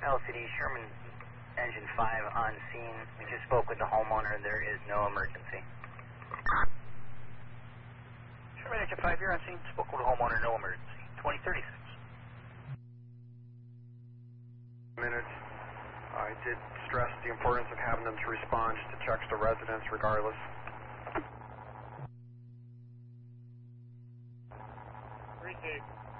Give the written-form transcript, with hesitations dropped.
LCD Sherman Engine 5 on scene. We just spoke with the homeowner. There is no emergency. Sherman Engine 5 here on scene. Spoke with the homeowner. No emergency. 2036. Minutes. I did stress the importance of having them to respond to checks to residents regardless. Appreciate it.